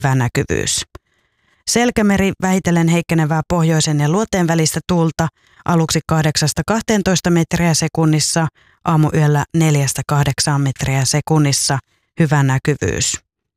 hyvä näkyvyys. Selkämeri vähitellen heikkenevää pohjoisen ja luoteen välistä tuulta aluksi 8–12 metriä sekunnissa, aamuyöllä 4–8 metriä sekunnissa, hyvä näkyvyys.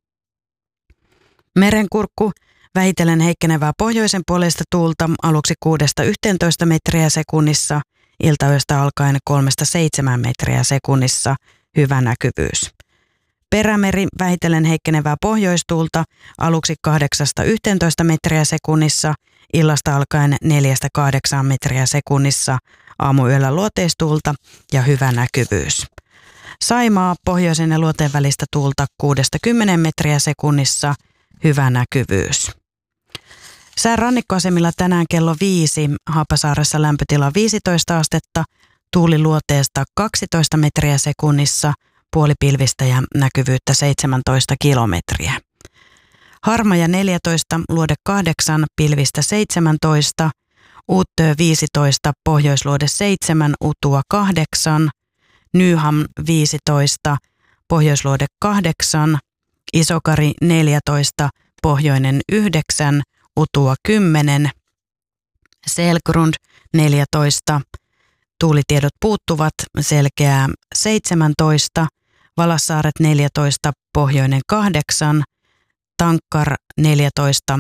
Merenkurkku vähitellen heikkenevää pohjoisen puolesta tuulta aluksi 6–11 metriä sekunnissa, iltayöstä alkaen 3–7 metriä sekunnissa, hyvä näkyvyys. Perämeri vähitellen heikkenevää pohjoistuulta aluksi 8–11 metriä sekunnissa, illasta alkaen 4–8 metriä sekunnissa, aamuyöllä luoteistuulta ja hyvä näkyvyys. Saimaa pohjoisen ja luoteen välistä tuulta 6–10 metriä sekunnissa, hyvä näkyvyys. Sään rannikkoasemilla tänään kello 5, Haapasaaressa lämpötila 15 astetta, tuuli luoteesta 12 metriä sekunnissa, puolipilvistä ja näkyvyyttä 17 kilometriä. Harmaja 14, luode 8, pilvistä 17, Uuttöö 15, pohjoisluode 7, Utua 8, Nyham 15, pohjoisluode 8, Isokari 14, pohjoinen 9, Utua 10, Selgrund 14, tuulitiedot puuttuvat, selkeää 17, Valassaaret 14, pohjoinen 8, Tankkar 14,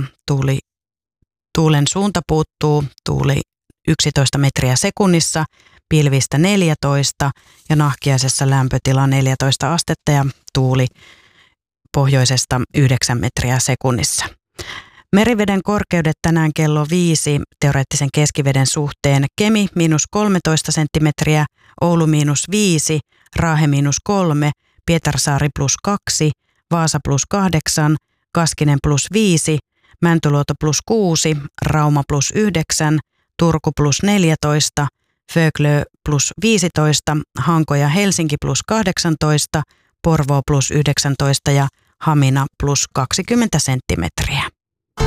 tuulen suunta puuttuu, tuuli 11 metriä sekunnissa, pilvistä 14 ja Nahkiaisessa lämpötila 14 astetta ja tuuli pohjoisesta 9 metriä sekunnissa. Meriveden korkeudet tänään kello 5 teoreettisen keskiveden suhteen: Kemi -13 senttimetriä, Oulu -5, Raahe -3, Pietarsaari +2, Vaasa +8, Kaskinen +5, Mäntyluoto +6, Rauma +9, Turku +14, Föglö +15, Hanko ja Helsinki +18, Porvoo +19 ja Hamina +20 senttimetriä.